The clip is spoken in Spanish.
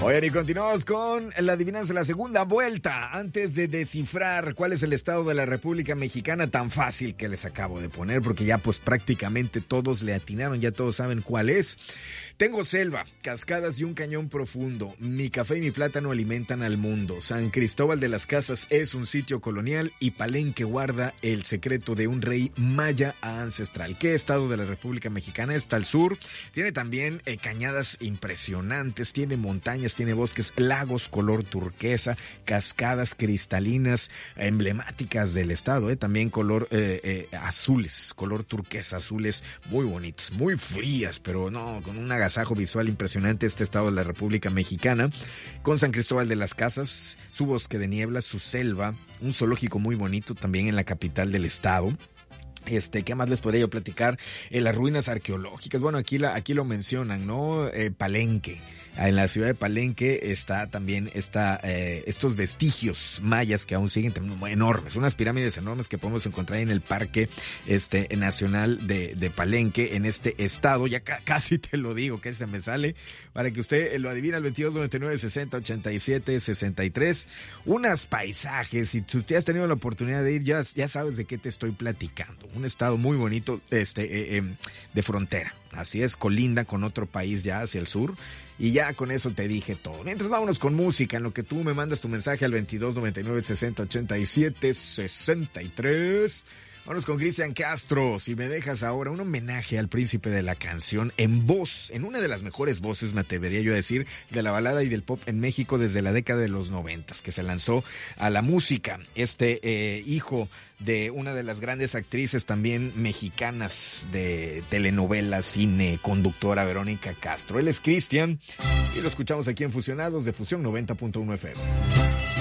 Oigan, y continuamos con la adivinanza de la segunda vuelta. Antes de descifrar cuál es el estado de la República Mexicana, tan fácil que les acabo de poner, porque ya pues prácticamente todos le atinaron, ya todos saben cuál es. Tengo selva, cascadas y un cañón profundo. Mi café y mi plátano alimentan al mundo. San Cristóbal de las Casas es un sitio colonial y Palenque guarda el secreto de un rey maya ancestral. ¿Qué estado de la República Mexicana? Está al sur. Tiene también cañadas impresionantes, tiene montañas, tiene bosques, lagos color turquesa, cascadas cristalinas emblemáticas del estado, también color azules, color turquesa, azules muy bonitos, muy frías, pero no, con un agasajo visual impresionante este estado de la República Mexicana, con San Cristóbal de las Casas, su bosque de niebla, su selva, un zoológico muy bonito también en la capital del estado. ¿Qué más les podría yo platicar? Las ruinas arqueológicas, bueno, aquí lo mencionan, ¿no? Palenque. En la ciudad de Palenque está también estos vestigios mayas que aún siguen enormes, unas pirámides enormes que podemos encontrar en el Parque Nacional de Palenque, en este estado. Ya casi te lo digo, que se me sale, para que usted lo adivine al 22 99 60 87 63. Unos paisajes, y si usted has tenido la oportunidad de ir, ya sabes de qué te estoy platicando. Un estado muy bonito, de frontera. Así es, colinda con otro país ya hacia el sur. Y ya con eso te dije todo. Mientras vámonos con música, en lo que tú me mandas tu mensaje al 22 99 60 87 63. Vámonos con Cristian Castro. Si me dejas ahora, un homenaje al príncipe de la canción en voz, en una de las mejores voces, me atrevería yo a decir, de la balada y del pop en México desde la década de los 90, que se lanzó a la música. Hijo de una de las grandes actrices también mexicanas de telenovelas, cine, conductora Verónica Castro. Él es Cristian y lo escuchamos aquí en Fusionados de Fusión 90.1 FM.